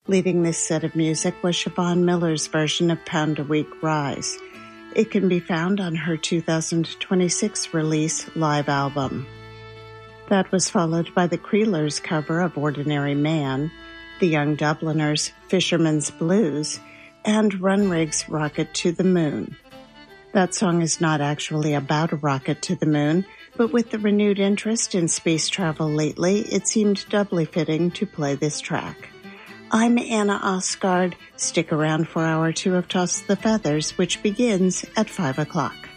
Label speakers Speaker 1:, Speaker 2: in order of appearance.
Speaker 1: Leading this set of music was Siobhan Miller's version of Pound a Week Rise. It can be found on her 2026 release live album. That was followed by the Creelers' cover of Ordinary Man, the Young Dubliners' Fisherman's Blues, and Runrig's Rocket to the Moon. That song is not actually about a rocket to the moon, but with the renewed interest in space travel lately, it seemed doubly fitting to play this track. I'm Anna Osgard. Stick around for hour 2 of Toss the Feathers, which begins at 5 o'clock.